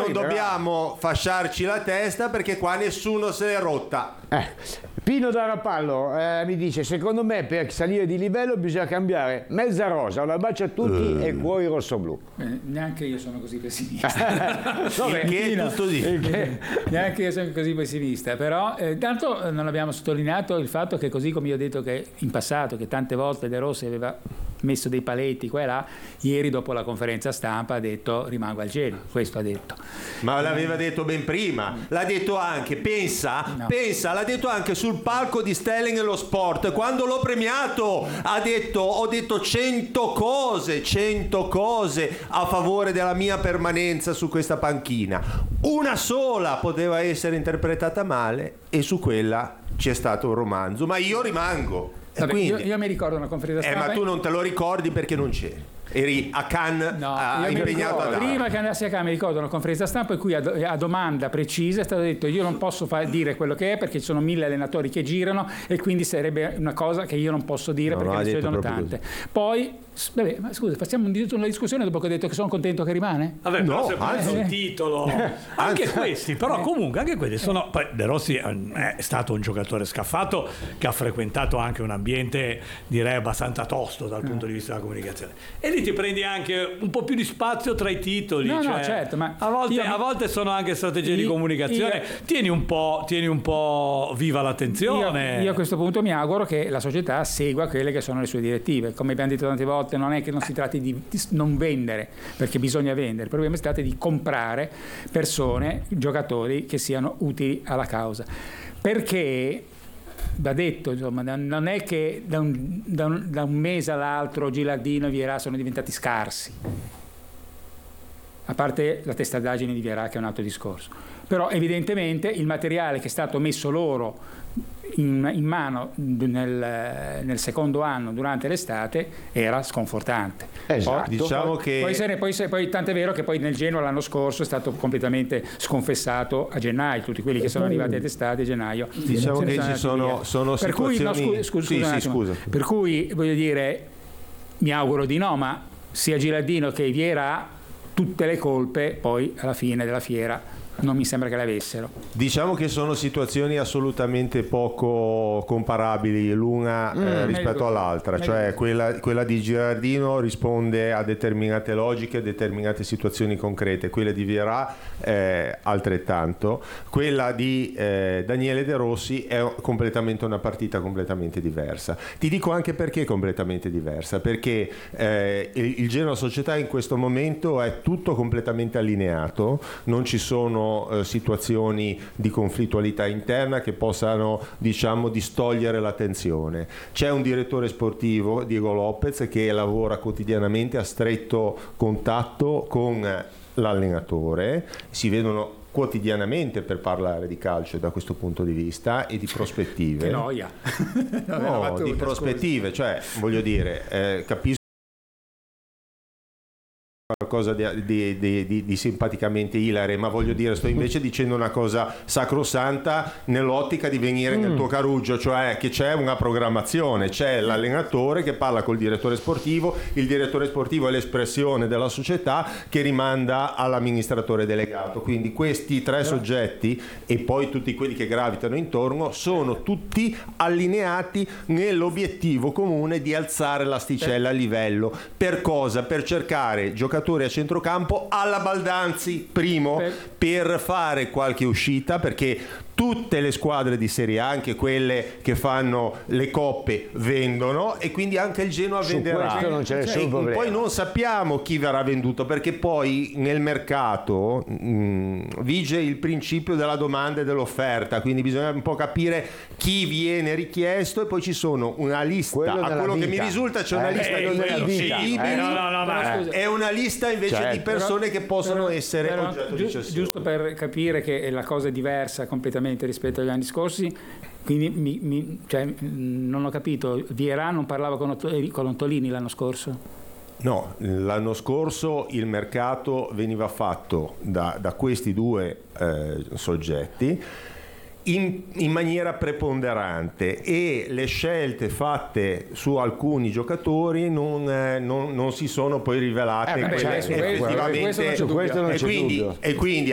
non dobbiamo fasciarci la testa perché qua nessuno se l'è rotta. Pino da Rapallo mi dice: secondo me per salire di livello bisogna cambiare mezza rosa, un abbraccio a tutti e cuori rossoblu. Neanche io sono così pessimista. Neanche io sono così pessimista, però tanto non abbiamo sottolineato il fatto che, così come io ho detto che in passato che tante volte De Rossi aveva messo dei paletti qua e là, ieri dopo la conferenza stampa ha detto rimango al gelo, questo ha detto. Ma l'aveva detto ben prima, l'ha detto anche, pensa, l'ha detto anche sul palco di Stelle nello Sport, quando l'ho premiato ho detto 100 cose a favore della mia permanenza su questa panchina, una sola poteva essere interpretata male e su quella c'è stato un romanzo, ma io rimango. Vabbè, io mi ricordo una conferenza stampa. Ma tu non te lo ricordi perché non c'eri. Eri a Cannes, impegnato a dare. Prima che andassi a Cannes mi ricordo una conferenza stampa in cui a domanda precisa è stato detto: io non posso dire quello che è perché ci sono 1000 allenatori che girano e quindi sarebbe una cosa che io non posso dire perché ne succedono tante. Poi vabbè, ma scusa, facciamo una discussione dopo che ho detto che sono contento che rimane? Vabbè, però se preso un titolo anche questi, però comunque anche questi sono. Poi De Rossi è stato un giocatore scaffato che ha frequentato anche un ambiente, direi, abbastanza tosto dal punto di vista della comunicazione, e lì ti prendi anche un po' più di spazio tra i titoli, no, certo, ma a volte sono anche strategie di comunicazione. Tieni un po' viva l'attenzione. Io a questo punto mi auguro che la società segua quelle che sono le sue direttive. Come abbiamo detto tante volte, non è che non si tratti di non vendere, perché bisogna vendere, però si tratta di comprare persone, giocatori che siano utili alla causa, perché va detto, insomma, non è che da un mese all'altro Gilardino e Vieira sono diventati scarsi, a parte la testardaggine di Vieira che è un altro discorso, però evidentemente il materiale che è stato messo loro in mano nel secondo anno durante l'estate era sconfortante. Esatto. Diciamo che poi tant'è vero che poi nel Genoa l'anno scorso è stato completamente sconfessato a gennaio, tutti quelli che sono arrivati all'estate a gennaio. Diciamo che ci sono situazioni. Scusa. Per cui voglio dire, mi auguro di no, ma sia Gilardino che Vieira tutte le colpe poi alla fine della fiera non mi sembra che le avessero. Diciamo che sono situazioni assolutamente poco comparabili l'una rispetto all'altra, cioè quella di Gilardino risponde a determinate logiche, a determinate situazioni concrete, quella di Vieira altrettanto, quella di Daniele De Rossi è completamente una partita completamente diversa. Ti dico anche perché è completamente diversa, perché il Genoa Società in questo momento è tutto completamente allineato, non ci sono situazioni di conflittualità interna che possano, diciamo, distogliere l'attenzione. C'è un direttore sportivo, Diego Lopez, che lavora quotidianamente a stretto contatto con l'allenatore, si vedono quotidianamente per parlare di calcio da questo punto di vista e di prospettive. Che noia. No, di prospettive, cioè voglio dire, capisco qualcosa di simpaticamente ilare, ma voglio dire, sto invece dicendo una cosa sacrosanta nell'ottica di venire nel tuo carruggio, cioè che c'è una programmazione, c'è l'allenatore che parla col direttore sportivo, il direttore sportivo è l'espressione della società che rimanda all'amministratore delegato, quindi questi tre soggetti e poi tutti quelli che gravitano intorno sono tutti allineati nell'obiettivo comune di alzare l'asticella a livello. Per cosa? Per cercare giocatori a centrocampo alla Baldanzi primo, per fare qualche uscita, perché tutte le squadre di Serie A, anche quelle che fanno le coppe, vendono e quindi anche il Genoa venderà. Questo non c'è nessun problema. Poi non sappiamo chi verrà venduto, perché poi nel mercato vige il principio della domanda e dell'offerta, quindi bisogna un po' capire chi viene richiesto e poi ci sono una lista, a quello che mi risulta c'è una lista di incedibili e una lista invece di persone che possono essere oggetto di cessione. Giusto per capire che la cosa è diversa completamente rispetto agli anni scorsi, quindi non ho capito, Vieira non parlava con Ottolini l'anno scorso? No, l'anno scorso il mercato veniva fatto da questi due soggetti in maniera preponderante e le scelte fatte su alcuni giocatori non si sono poi rivelate effettivamente, su questo non c'è dubbio. E quindi